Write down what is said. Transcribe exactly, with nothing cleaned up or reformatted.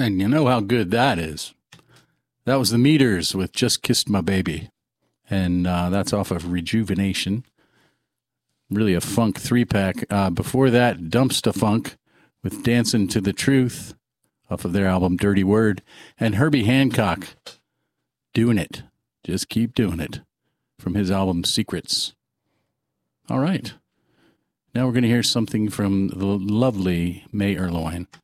And you know how good that is. That was the Meters with Just Kissed My Baby. And uh, that's off of Rejuvenation. Really a funk three-pack. Uh, before that, Dumpsta Funk with Dancing to the Truth off of their album Dirty Word. And Herbie Hancock, Doing It. Just Keep Doing It from his album Secrets. All right. Now we're going to hear something from the lovely May Erlewine.